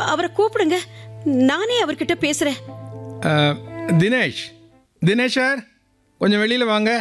அவரை கூப்பிடுங்க, நானே அவர்கிட்ட பேசுறேன். தினேஷ், தினேஷ் சார், கொஞ்சம் வெளியில் வாங்க.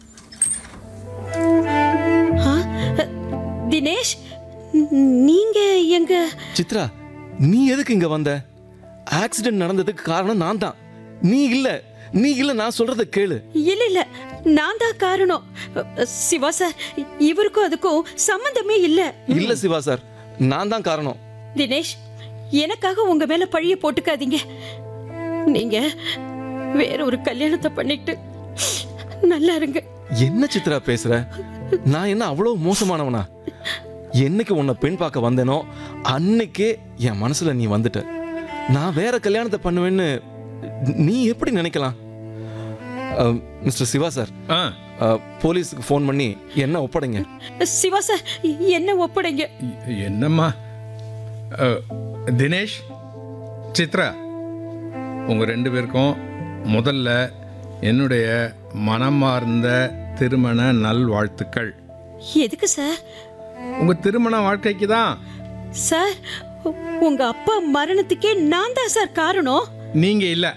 தினேஷ், நீங்க எங்க? சித்ரா, நீ எதுக்கு இங்க வந்த? ஆக்சிடென்ட் நடந்ததுக்கு காரணம் நான் தான். நீ இல்ல நான் சொல்றத கேளு. இல்ல, நான் தான் காரணம். சிவா சார், இவருக்கும் அதுக்கும் சம்பந்தமே இல்ல. இல்ல சிவா சார், நான் தான் காரணம். தினேஷ், எனக்காக உங்க மேல பழிய போட்டுக்காதீங்க. நீங்க வேற ஒரு கல்யாணத்தை பண்ணிட்டு நல்லா இருங்க. என்ன சித்ரா பேசுற? நான் என்ன அவ்வளவு மோசமானவனா? என்னைக்கு உன்னை பெண் பார்க்க வந்தேனோ அன்னைக்கே என் மனசுல நீ வந்துட்ட. நான் வேற கல்யாணத்தை பண்ணுவேன்னு நீ எப்படி நினைக்கலாம்? மிஸ்டர் சிவா சார், போலீஸுக்கு ஃபோன் பண்ணி என்ன ஒப்படைங்க. சிவா சார், என்ன ஒப்படைங்க? என்னம்மா? தினேஷ், சித்ரா, உங்கள் 2 பேருக்கும் முதல்ல என்னுடைய மனமார்ந்த திருமண நல்வாழ்த்துக்கள். எதுக்கு சார்? உங்கள் திருமண வாழ்க்கைக்கு தான். சார், உங்க அப்பா மரணத்துக்கே நான் தான் சார் காரணம். நீங்கள் இல்லை.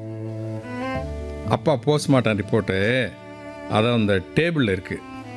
அப்பா போஸ்ட்மார்ட்டம் ரிப்போர்ட்டு அதான் அந்த டேபிளில் இருக்கு.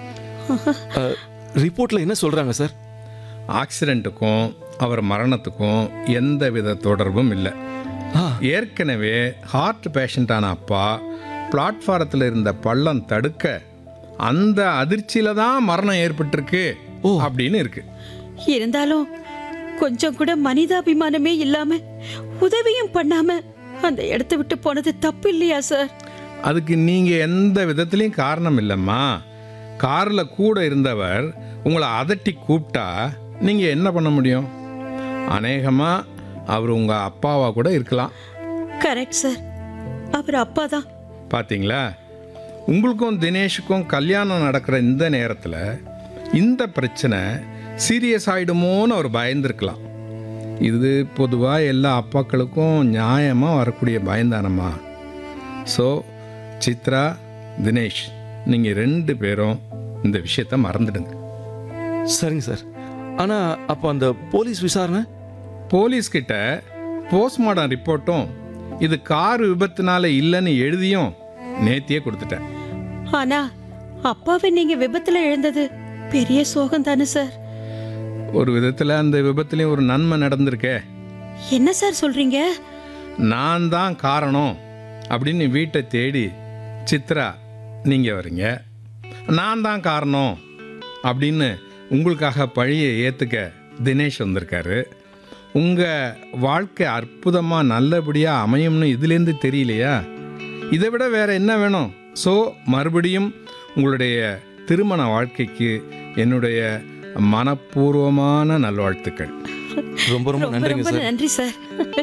ரிப்போர்ட்ல என்ன சொல்றாங்க சார்? ஆக்சிடெண்ட்டுக்கும் அவர் மரணத்துக்கும் எந்த வித தொடர்பும் இல்லை. ஏற்கனவே ஹார்ட் பேஷண்டான அப்பா பிளாட்ஃபாரத்தில் இருந்த பள்ளம் தடுக்க அந்த அதிர்ச்சியில தான் மரணம் ஏற்பட்டிருக்கு அப்படின்னு இருக்கு. இருந்தாலும் கொஞ்சம் கூட மனிதாபிமானமே இல்லாம உதவியும் பண்ணாம அந்த இடத்தை விட்டு போனது தப்பு இல்லையா சார்? அதுக்கு நீங்க எந்த விதத்திலையும் காரணம் இல்லைம்மா. கார்ல கூட இருந்தவர் உங்களை அதட்டி கூப்பிட்டா நீங்க என்ன பண்ண முடியும்? அநேகமா அவர் உங்க அப்பாவா கூட இருக்கலாம். கரெக்ட் சார், அவர் அப்பா தான். பாத்தீங்களா, உங்களுக்கும் தினேஷுக்கும் கல்யாணம் நடக்கிற இந்த நேரத்தில் இந்த பிரச்சனை சீரியஸ் ஆகிடுமோன்னு அவர் பயந்துருக்கலாம். இது பொதுவாக எல்லா அப்பாக்களுக்கும் நியாயமாக வரக்கூடிய பயந்தானம்மா. ஸோ சித்ரா, தினேஷ், நீங்கள் 2 பேரும் இந்த விஷயத்தை மறந்துடுங்க. சரிங்க சார். ஆனா அப்போ அந்த போலீஸ் விசாரணை? போலீஸ்கிட்ட போஸ்ட்மார்ட்டம் ரிப்போர்ட்டும் இது கார் விபத்துனால இல்லைன்னு எழுதியும் நேத்தியே கொடுத்துட்டேன். ஆனா அப்பாவை நீங்க விபத்துல இழந்தது பெரிய சோகம் தானே சார்? ஒரு விதத்தில் அந்த விபத்துலேயும் ஒரு நன்மை நடந்திருக்கே. என்ன சார் சொல்றீங்க? நான் தான் காரணம் அப்படின்னு வீட்டை தேடி சித்ரா நீங்கள் வரீங்க. நான் தான் காரணம் அப்படின்னு உங்களுக்காக பழியை ஏற்றுக்க தினேஷ் வந்திருக்காரு. உங்கள் வாழ்க்கை அற்புதமாக நல்லபடியாக அமையும்னு இதுலேருந்து தெரியலையா? இதை விட வேற என்ன வேணும்? ஸோ மறுபடியும் உங்களுடைய திருமண வாழ்க்கைக்கு என்னுடைய மனப்பூர்வமான நல்வாழ்த்துக்கள். ரொம்ப ரொம்ப நன்றிங்க சார். நன்றி சார்.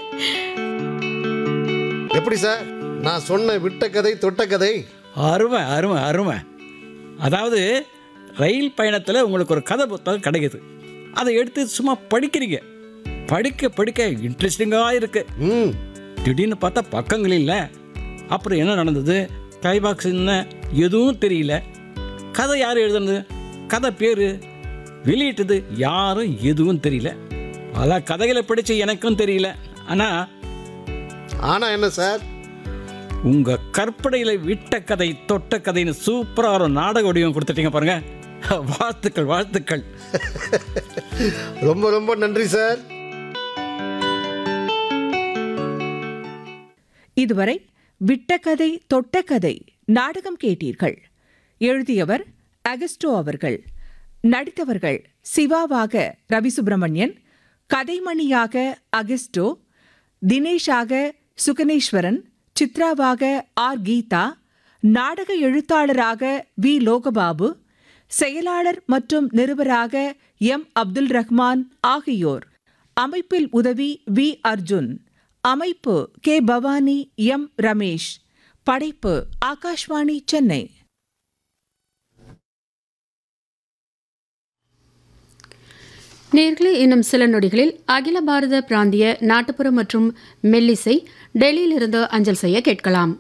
எப்படி சார், நான் சொன்ன விட்ட கதை தொட்ட கதை? அருமை அருமை அருமை. அதாவது ரயில் பயணத்தில் உங்களுக்கு ஒரு கதை புத்தகம் கிடைக்குது, அதை எடுத்து சும்மா படிக்கிறீங்க. படிக்க படிக்க இன்ட்ரெஸ்டிங்காக இருக்கு. திடீர்னு பார்த்தா பக்கங்கள் இல்லை. அப்புறம் என்ன நடந்தது, கைபாக்ஸ் என்ன, எதுவும் தெரியல. கதை யார் எழுதுனது, கதை பேர், வெளியிட்டது யாரும் எதுவும் தெரியல. பல கதைகளை படித்து எனக்கும் தெரியல. ஆனால் என்ன சார், உங்கள் கற்பனையில் விட்ட கதை தொட்ட கதைன்னு சூப்பராக ஒரு நாடக வடிவம் கொடுத்துட்டீங்க பாருங்க. வாழ்த்துக்கள் வாழ்த்துக்கள். ரொம்ப ரொம்ப நன்றி சார். இதுவரை விட்டக்கதை தொட்டக்கதை நாடகம் கேட்டீர்கள். எழுதியவர் அகஸ்டோ அவர்கள். நடித்தவர்கள் சிவாவாக ரவிசுப்பிரமணியன், கதைமணியாக அகஸ்டோ, தினேஷாக சுகனேஸ்வரன், சித்ராவாக ஆர் கீதா, நாடக எழுத்தாளராக வி லோகபாபு, செயலாளர் மற்றும் நிருபராக எம் அப்துல் ரஹ்மான் ஆகியோர். அமைப்பில் உதவி வி அர்ஜுன். அமைப்பு கே பவானி, எம் ரமேஷ். படைப்பு ஆகாஷ்வாணி சென்னை. நேர்களே, இன்னும் சில நொடிகளில் அகில பாரத பிராந்திய நாட்டுப்புற மற்றும் மெல்லிசை டெல்லியிலிருந்து அஞ்சல் செய்ய கேட்கலாம்.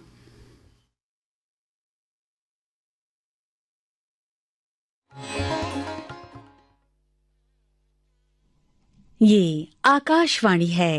ये आकाशवाणी है।